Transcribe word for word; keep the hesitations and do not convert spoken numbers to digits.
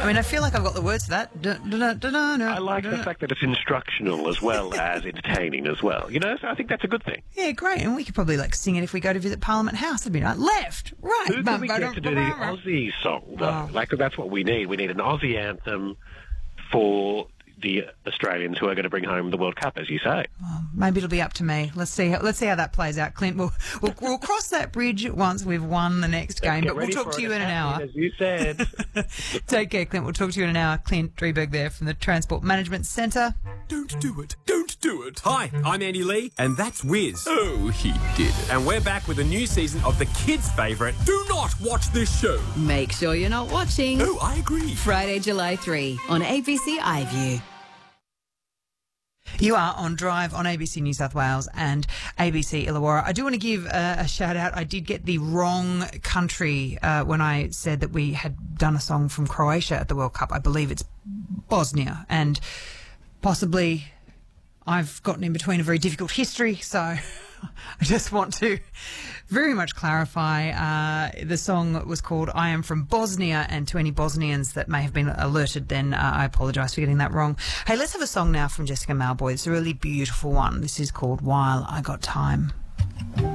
I mean, I feel like I've got the words to that. Dun, dun, dun, dun, dun, I like dun, the fact that it's instructional as well as entertaining as well. You know, so I think that's a good thing. Yeah, great. And we could probably like sing it if we go to visit Parliament House. It'd be like left, right. Who can we get to do the Aussie song, though? Oh. Like, that's what we need. We need an Aussie anthem for the Australians who are going to bring home the World Cup, as you say. Well, maybe it'll be up to me. Let's see. How, let's see how that plays out, Clint. We'll we'll, we'll cross that bridge once we've won the next game. But we'll talk to you in an hour. As you said. Take care, Clint. We'll talk to you in an hour. Clint Drieberg there from the Transport Management Centre. Don't do it. Don't do it. Hi, I'm Andy Lee, and that's Wiz. Oh, he did it. And we're back with a new season of the kids' favourite, Do Not Watch This Show. Make sure you're not watching. Oh, I agree. Friday, July third on A B C iView. You are on Drive on A B C New South Wales and A B C Illawarra. I do want to give a, a shout out. I did get the wrong country uh, when I said that we had done a song from Croatia at the World Cup. I believe it's Bosnia, and possibly I've gotten in between a very difficult history, so I just want to very much clarify. Uh, the song was called I Am From Bosnia, and to any Bosnians that may have been alerted, then uh, I apologise for getting that wrong. Hey, let's have a song now from Jessica Mauboy. It's a really beautiful one. This is called While I Got Time.